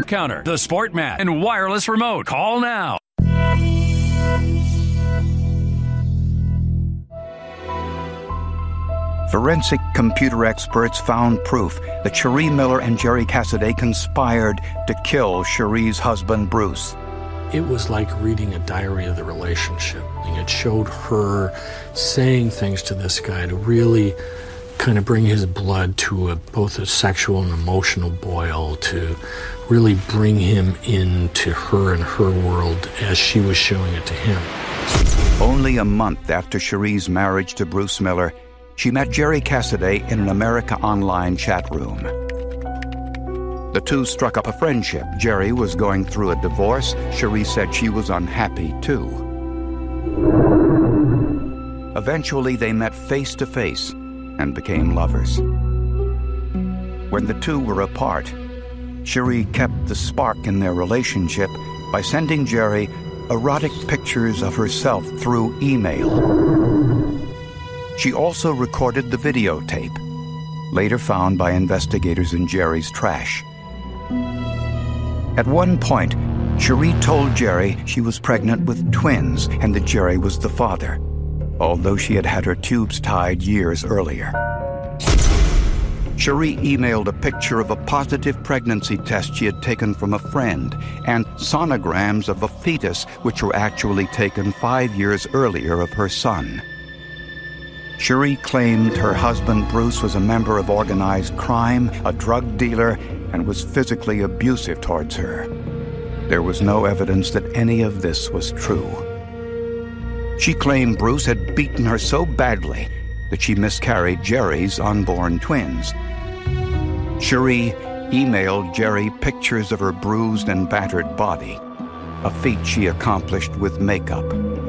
counter, the sport mat, and wireless remote. Call now. Forensic computer experts found proof that Cherie Miller and Jerry Cassaday conspired to kill Cherie's husband, Bruce. It was like reading a diary of the relationship. It showed her saying things to this guy to really kind of bring his blood to both a sexual and emotional boil, to really bring him into her and her world as she was showing it to him. Only a month after Cherie's marriage to Bruce Miller, she met Jerry Cassaday in an America Online chat room. The two struck up a friendship. Jerry was going through a divorce. Cherie said she was unhappy, too. Eventually, they met face to face and became lovers. When the two were apart, Cherie kept the spark in their relationship by sending Jerry erotic pictures of herself through email. She also recorded the videotape, later found by investigators in Jerry's trash. At one point, Cherie told Jerry she was pregnant with twins and that Jerry was the father, although she had had her tubes tied years earlier. Cherie emailed a picture of a positive pregnancy test she had taken from a friend and sonograms of a fetus which were actually taken 5 years earlier of her son. Cherie claimed her husband Bruce was a member of organized crime, a drug dealer, and was physically abusive towards her. There was no evidence that any of this was true. She claimed Bruce had beaten her so badly that she miscarried Jerry's unborn twins. Cherie emailed Jerry pictures of her bruised and battered body, a feat she accomplished with makeup.